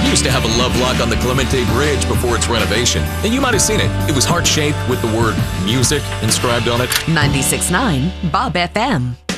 used to have a love lock on the Clemente Bridge before its renovation, and you might have seen it. It was heart-shaped with the word music inscribed on it. 96.9 Bob FM.